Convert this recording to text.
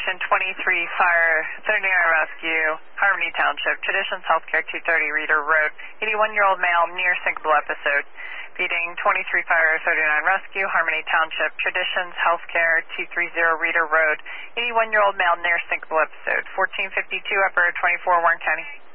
Station 23 Fire, 39 Rescue, Harmony Township, Traditions Healthcare, 230 Reader Road, 81-year-old male near syncopal episode. Beating 23 Fire, 39 Rescue, Harmony Township, Traditions Healthcare, 230 Reader Road, 81-year-old male near syncopal episode. 1452 Upper 24 Warren County.